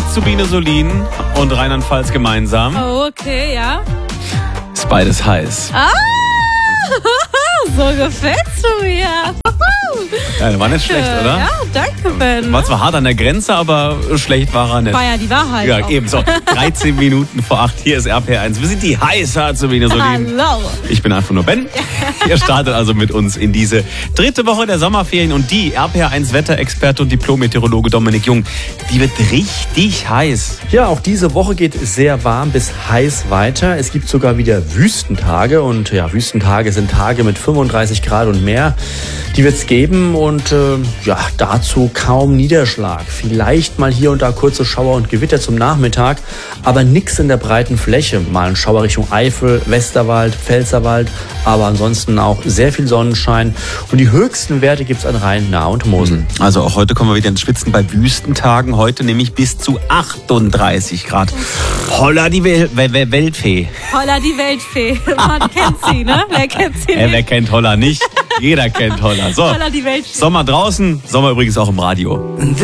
Azubine Solin und Rheinland-Pfalz gemeinsam. Oh, okay, ja. Ist beides heiß. Ah, so gefällst du mir. Ja, war nicht schlecht, oder? Ja, danke, Ben. War zwar hart an der Grenze, aber schlecht war er nicht. War ja die Wahrheit. Ja, auch. ebenso. 13 Minuten vor 8, hier ist RPR1. Wir sind die heiße Azubine Solin. Hallo. Ich bin einfach nur Ben. Ihr startet also mit uns in diese dritte Woche der Sommerferien und die RPR1 Wetterexperte und Diplom-Meteorologe Dominik Jung, die wird richtig heiß. Ja, auch diese Woche geht sehr warm bis heiß weiter. Es gibt sogar wieder Wüstentage und ja, Wüstentage sind Tage mit 35 Grad und mehr. Die wird es geben und dazu kaum Niederschlag. Vielleicht mal hier und da kurze Schauer und Gewitter zum Nachmittag, aber nichts in der breiten Fläche. Mal ein Schauer Richtung Eifel, Westerwald, Pfälzerwald, aber ansonsten auch sehr viel Sonnenschein. Und die höchsten Werte gibt es an Rhein, Nahe und Mosel. Also auch heute kommen wir wieder ins Schwitzen bei Wüstentagen. Heute nämlich bis zu 38 Grad. Holla die Weltfee. Holla die Weltfee. Man kennt sie, ne? Wer kennt sie nicht? Wer kennt Holla nicht? Jeder kennt Holla. So, Holla die Weltfee. Sommer draußen, Sommer übrigens auch im Radio.